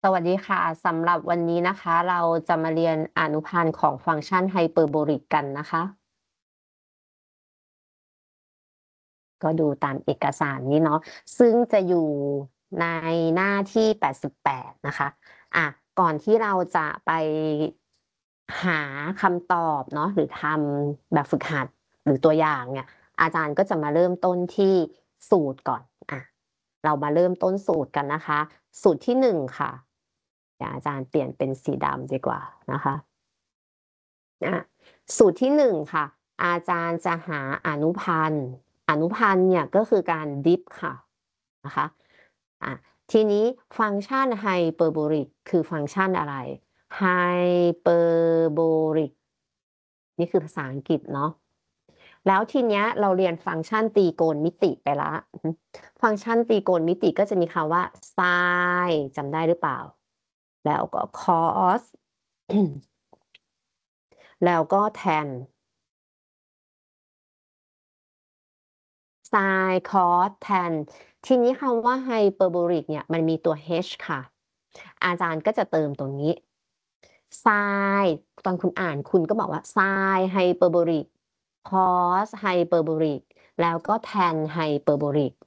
สวัสดีค่ะสำหรับวันนี้นะคะเราจะมาเรียนอนุพันธ์ของฟังก์ชันไฮเปอร์โบลิกกันนะคะก็ดูตามเอกสารนี้เนาะซึ่งจะอยู่ในหน้าที่88นะคะก่อนที่เราจะไปหาคำตอบเนาะหรือทำแบบฝึกหัดหรือตัวอย่างเนี่ยอาจารย์ก็จะมาเริ่มต้นที่สูตรก่อนเรามาเริ่มต้นสูตรกันนะคะสูตรที่1ค่ะเดี๋ยวอาจารย์เปลี่ยนเป็นสีดำดีกว่านะคะสูตรที่1ค่ะอาจารย์จะหาอนุพันธ์เนี่ยก็คือการดิฟค่ะนะคะอ่ะทีนี้ฟังก์ชันไฮเปอร์โบลิกคือฟังก์ชันอะไรไฮเปอร์โบลิกนี่คือภาษาอังกฤษเนาะแล้วทีเนี้ยเราเรียนฟังก์ชันตรีโกณมิติไปละฟังก์ชันตรีโกณมิติก็จะมีคำว่า sin จำได้หรือเปล่าแล้วก็ cos แล้วก็ tan sin cos tan ทีนี้คำว่าไฮเปอร์โบลิกเนี่ยมันมีตัว h ค่ะอาจารย์ก็จะเติมตรงนี้ sin ตอนคุณอ่านคุณก็บอกว่า sin ไฮเปอร์โบลิก cos ไฮเปอร์โบลิกแล้วก็ tan ไฮเปอร์โบลิก